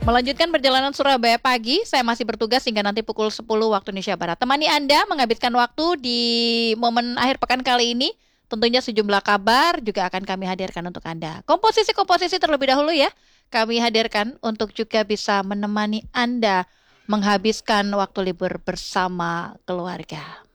Melanjutkan perjalanan Surabaya pagi, saya masih bertugas hingga nanti pukul 10 waktu Indonesia Barat. Temani Anda menghabiskan waktu di momen akhir pekan kali ini. Tentunya sejumlah kabar juga akan kami hadirkan untuk Anda. Komposisi-komposisi terlebih dahulu ya, kami hadirkan untuk juga bisa menemani Anda menghabiskan waktu libur bersama keluarga.